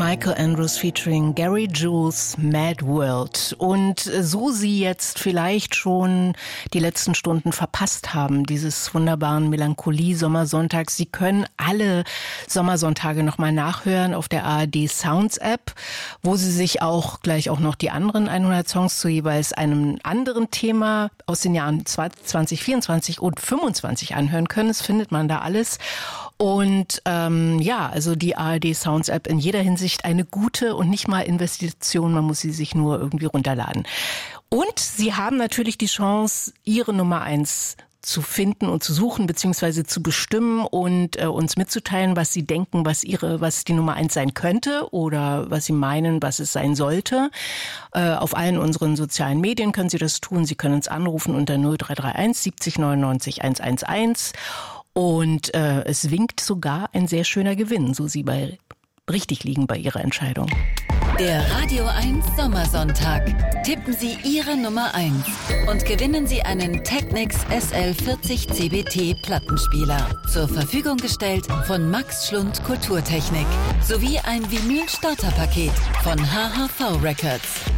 Michael Andrews featuring Gary Jules, Mad World. Und so Sie jetzt vielleicht schon die letzten Stunden verpasst haben, dieses wunderbaren Melancholie-Sommersonntags, Sie können alle Sommersonntage nochmal nachhören auf der ARD Sounds App, wo Sie sich auch gleich auch noch die anderen 100 Songs zu jeweils einem anderen Thema aus den Jahren 2024 und 25 anhören können. Das findet man da alles. Und also die ARD Sounds App in jeder Hinsicht eine gute und nicht mal Investition, man muss sie sich nur irgendwie runterladen. Und Sie haben natürlich die Chance, Ihre Nummer 1 zu finden und zu suchen beziehungsweise zu bestimmen und uns mitzuteilen, was Sie denken, was die Nummer 1 sein könnte oder was Sie meinen, was es sein sollte. Auf allen unseren sozialen Medien können Sie das tun. Sie können uns anrufen unter 0331 70 99 111. Und es winkt sogar ein sehr schöner Gewinn, so Sie richtig liegen bei Ihrer Entscheidung. Der Radio 1 Sommersonntag. Tippen Sie Ihre Nummer 1 und gewinnen Sie einen Technics SL40 CBT Plattenspieler. Zur Verfügung gestellt von Max Schlund Kulturtechnik. Sowie ein Vinyl-Starterpaket von HHV Records.